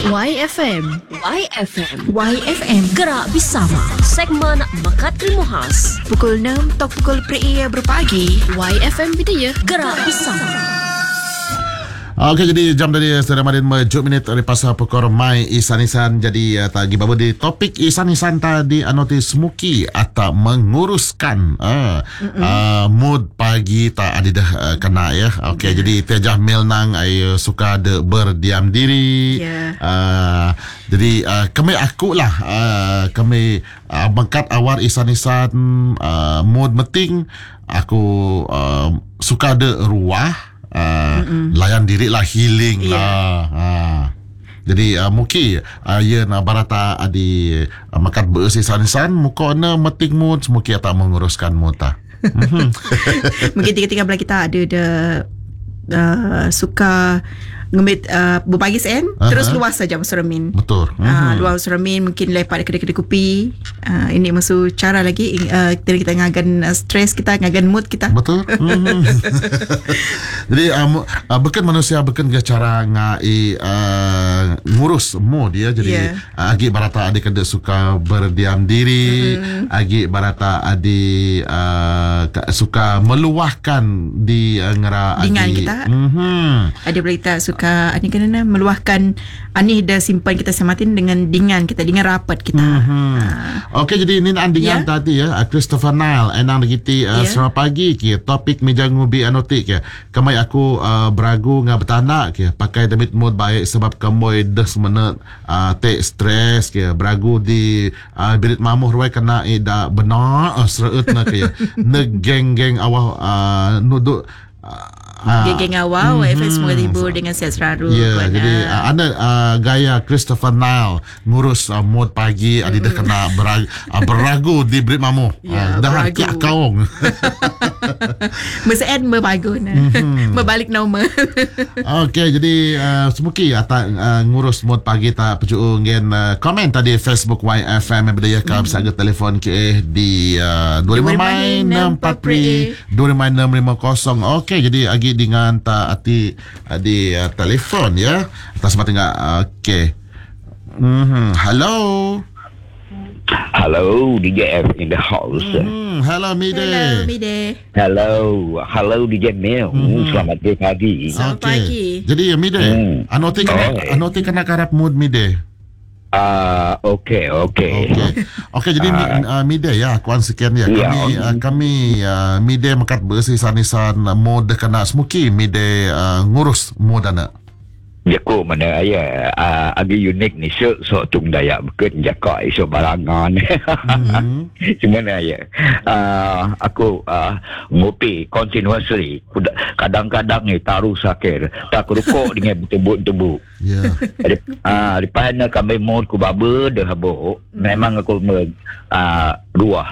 YFM. YFM. YFM. Gerak bersama. Segmen Mekat Ilmu Khas. Pukul 6 atau pukul berpagi. YFM Bidaya. Gerak bersama. Okey, jadi jam dari Ramadan 7 minit lepas pukul mai isan-isan. Jadi tadi bawa di topik isan-isan tadi anoti smuki atau menguruskan mood pagi tak ada dah kena ya. Okey, jadi tejah mil nang ay suka de berdiam diri. Jadi kami aku lah kami bangkat awal isan-isan mood meeting aku suka de ruah layan diri lah, healing lah. Jadi mungkin ya na barata adi makat bersisan-san muka na meting mood mungkin tak menguruskan mood ta. Mungkin tiga-tiga belah kita ada suka ngemit berpagi sen terus luas saja masuk remin. Betul. Luas masuk remin mungkin lepas kedai-kedai kopi. Ini masuk cara lagi kita ngagan stres kita, ngagan mood kita. Betul. Jadi bukan manusia bukan ke cara ngai ngurus mood dia. Jadi agi barata adik kada suka berdiam diri, agi barata adik suka meluahkan di ngera dengan kita. Ada pula kita suka ani kena meluahkan ani dah simpan kita sematin dengan dengan kita dengan rapat kita. Okey, jadi ini andingan tadi ya Christopher Nile enang digiti selamat pagi ke topik meja ngubi anotik ya. Kamai aku beragu ngah bertanda ke pakai demit mood baik sebab kamu des menit take stress ke beragu di birit mamuh ruai kena ida benar sereut na ke negeng-geng awal nuduk geng awal YFM semoga hibur dengan sihat selalu. Jadi ada gaya Christopher Nile ngurus mood pagi ada dah kena beragu di Brit Mamu. Dah kiak kaung. Mesen berbagun. Berbalik normal. Okey, jadi semuki atak ngurus mood pagi tak percu ngen komen tadi Facebook YFM Bidaya ka bisa telefon ke di 25 Mai 64 25 Okey, jadi agi dengan tak ati di telefon ya. Atas mata enggak. Okey. Hello. Hello, DJ F in the house. Hello, Mide. Hello, DJ Mel. Selamat pagi. Selamat pagi. Jadi, Mide, anoti kena karap mood, Mide. Okay. Jadi Mide ya, kuan sekian ya. Kami Mide makat bersisan-isan mode kena smuki Mide ngurus mode anak. Jako mana ya agi unik ni so tung dayak bekerja jakai iso barangan. Cuma ya aku ngopi continuously kadang-kadang ni taruh sakit tak rukuk dengan tebuk-tebuk. Lepas na kami mod ku baba dah habuk memang aku ruah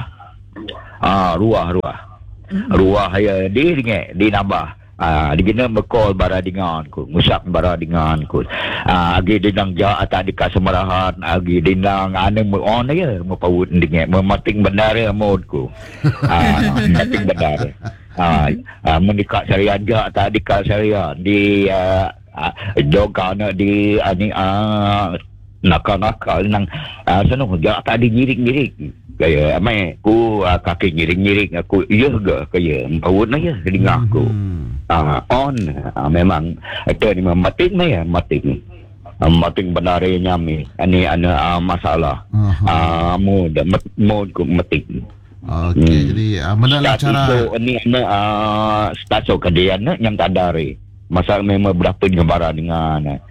ya di nambah digina mekol bara dengan ku ngusak bara dengan ku agi dinang ja atak dekat semarahan agi dinang ane mu on ya mu paut dengan memating benar ya mod ku mating benar mendekat sarian ja atak dekat sarian di jogana di ani nakal nang sana ja atak di ngirik-ngirik kaya amai ku kaki ngiring-ngiring aku ke kaya paut na ya dengar aku on memang itu ni mating benar nyami ani ana masalah mood ku mating. Okey, jadi mana cara ni ana staso kadian yang tadari masa memang berapa dengan dengan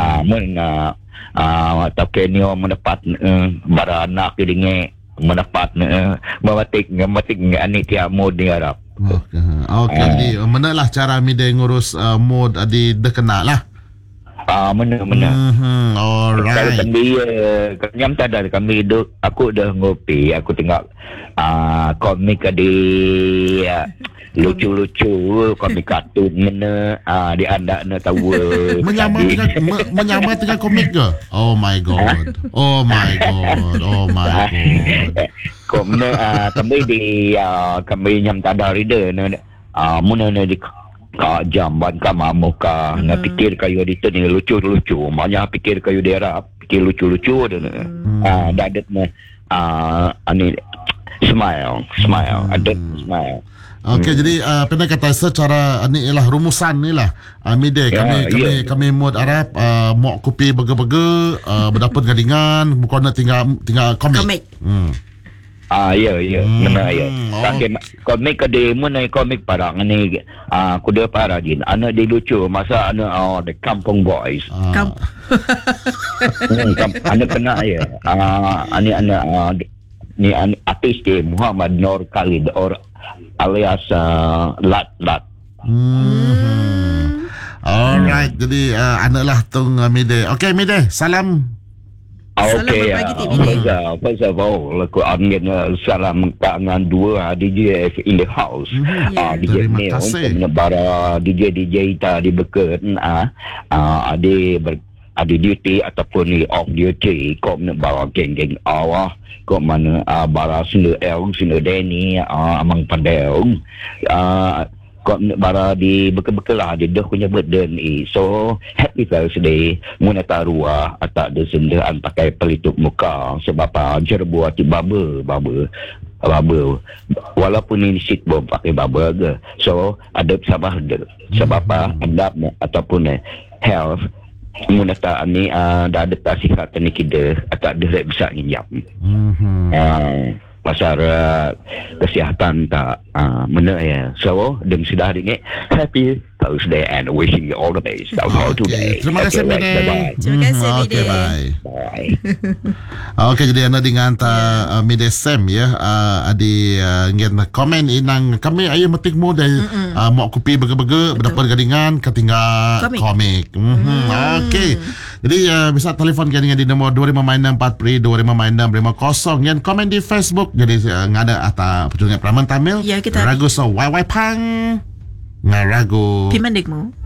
takenio mendapat bara anak dengan mendapat mematik ani tiap mod di Arab. Okey, jadi manalah cara Mide ngurus mod di dekena lah. Mana. Alright. Kalau kami nyam tadar kami duduk aku dah ngopi aku tengok komik di lucu-lucu komik kartun mana di anda na tahu menyamar dengan komik ke? Oh my god. Kami di kami nyam tadar ide muna di jamban ka mamuka na pikir kayu dito ni lucu-lucu maknya pikir kayu daerah pikir lucu-lucu dan dadat na ani smile adat smile. Okey, jadi pernah kata secara ni ialah rumusan ni lah. Mide kami mod Arab mau kopi burger berdapat gadingan bukan tinggal komik. Ya, benar ya. Komik ada mana komik parang ni kuda parajin. Anak dia lucu masa anak the Kampung Boys. Anak kena ya. Anak ni artis dia Muhammad Nur Khalid alias Lat. Alright, jadi anak lah tung Mide. Okey Mide, salam. Okey, pasal lagu angin salam tangan dua DJ in the house. DJ ni untuk bara DJ tadi bekerja ada duty ataupun ni off duty kau nak bawa geng-geng awah kau mana bara sila Danny amang pandeung kau nak bara di bekel-bekel lah dia dah punya birthday ni. So happy birthday muna tarua atak dia sendaan pakai pelitup muka sebab jerbu hati baba walaupun ini sit bom pakai baba ke. So ada sabah dia sebab adab ataupun health muna ta ni dah ada sihat ni kita atak dia bisa nginjam pasal kesihatan tak mana ya. So dan sudah ini happy Thursday and wishing you all the best for today. Terima kasih Mide. Terima kasih Mide. Bye. Okey, jadi anda dengan Mide Sam ya. Adi ngin komen inang kami ayo metik mo dari mau kopi burger berdapat gadingan ketinggal komik. Okey. Jadi bisa telefon gadingan di nombor 259640 yang komen di Facebook. Jadi ngada atau perjuangan Praman Tamil. Ya, kita ragu so wai pang ngaragu Pimandikmu